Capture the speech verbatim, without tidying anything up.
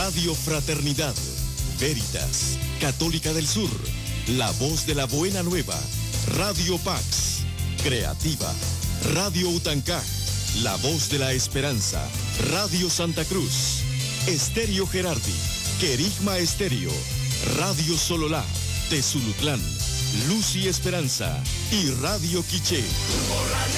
Radio Fraternidad, Veritas, Católica del Sur, La Voz de la Buena Nueva, Radio Pax, Creativa, Radio Utancaj, La Voz de la Esperanza, Radio Santa Cruz, Estéreo Gerardi, Querigma Estéreo, Radio Sololá, Tezulutlán, Luz y Esperanza y Radio Quiché.